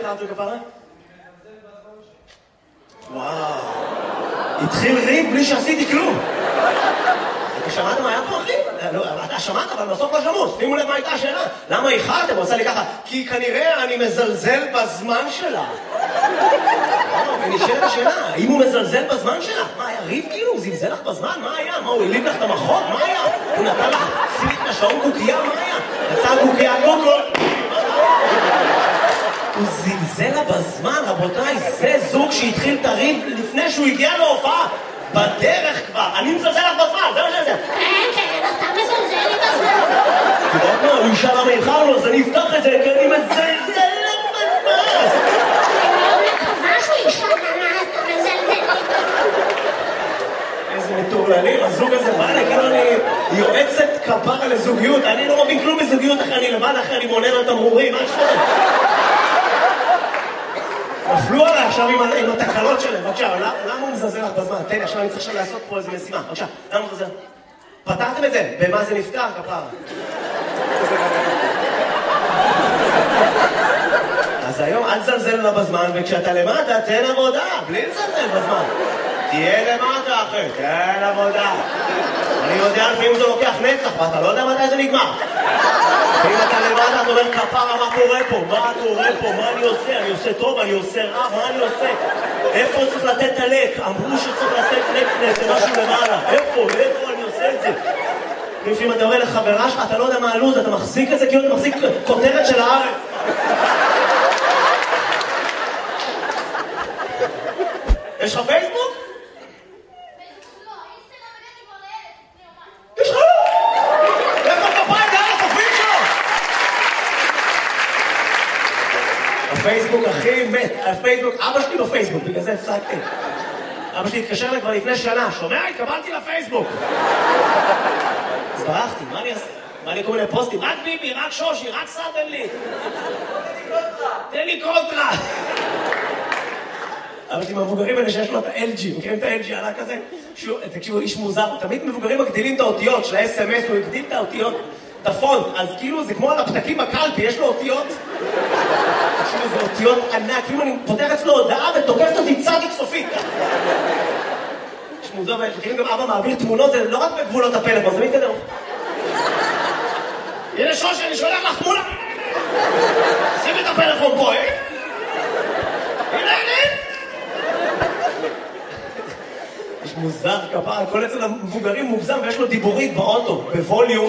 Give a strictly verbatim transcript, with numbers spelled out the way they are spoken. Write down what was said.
ארצוי כפרה? וואו. התחיל ריב בלי שעשיתי כלום. אתה שמעת מה היה פה, אחי? אתה שמעת, אבל בסוף לא שמעו. שימו לב מה הייתה השאלה. למה איחרתם? הוא עושה לי ככה, כי כנראה אני מזלזל בזמן שלה. ונשאלת השאלה, האם הוא מזלזל בזמן שלך? מה, היה ריב כאילו? הוא זלזל לך בזמן? מה היה? מה, הוא העליב לך את המחוק? מה היה? הוא נתן לך פליק לשעון קוקייה? מה היה? יצא קוקייה קוקו? הוא זלזל לה בזמן, רבותיי, זה זוג שהתחיל את הריב לפני שהוא הגיע להופעה. בדרך כבר, אני מזלזל לך בזמן, זה מה שזה. כן, כן, אתה מזלזל לי בזמן. אתה יודעת מה, הוא ישאל למה איחרנו, אז אני אפתח את זה, כי אני מזלזל לך בזמן. אני מאוד מקווה שהוא ישאל למה אתה מזלזל לי בזמן. איזה מטורללים, הזוג הזה, מה אני, כאילו אני יועצת כפרה לזוגיות, אני לא מבין כלום בזוגיות אחרי אני לבד, אחרי אני מונה לו תמרורים, מה יש לך? נפלו עליי עכשיו עם, עם התקלות שלהם, בבקשה, למה הוא מזלזל לך בזמן? תן לי, עכשיו אני צריך עכשיו לעשות פה איזה משימה, בבקשה, למה הוא מזלזל? פתרתם את זה? במה זה נפתר, כפרה? אז היום אל תזלזל לה בזמן, וכשאתה למטה, תן עבודה, בלי לזלזל בזמן. תהיה למטה, אחי, תן עבודה. אני יודע לפעמים זה לוקח נצח, ואתה לא יודע מתי זה נגמר. ואם אתה למטה, אתה אומר, כפרה, מה קורה פה? מה קורה פה? מה אני עושה? אני עושה טוב, אני עושה רע, מה אני עושה? איפה צריך לתת את הלק? אמרו שצריך לתת לק למשהו למעלה. איפה? איפה אני עושה את זה? לפעמים אתה אומר לחברה שלך, אתה לא יודע מה הלוז, אתה מחזיק את זה כאילו אתה מחזיק כותרת של הארץ. יש לך פייסבוק? יש לך? איפה כפיים? זה על החופים שלו! הפייסבוק הכי מת, הפייסבוק, אבא שלי בפייסבוק, בגלל זה הפסקתי. אבא שלי התקשר לי כבר לפני שנה, שומע? התקבלתי לפייסבוק. אז ברחתי, מה אני אעשה? מה אני כל מיני פוסטים? רק ביבי, רק שושי, רק סרטן לי. תן לי קונטרה. אבל עם המבוגרים האלה שיש לו את ה-אל ג'י, מכירים את ה-אל ג'י עלה כזה? תקשיבו, איש מוזר, תמיד מבוגרים מגדילים את האותיות של ה-אס אם אס, הוא הגדיל את האותיות, את הפונט, אז כאילו זה כמו על הפתקים בקלפי, יש לו אותיות, תקשיבו, זה אותיות ענק, כאילו אני פותח אצלו הודעה ותוקפת אותי צדיק סופית. יש מוזר, ומכירים גם אבא מעביר תמונות, זה לא רק בגבולות הפלאפון, זה מתקדם. הנה שושי, אני שולח לך תמונה. שימי את הפלאפון פה, אה? הנה, הנה. יש מוזר כפרה, כל אצל המבוגרים מוגזם ויש לו דיבורית באוטו, בווליום.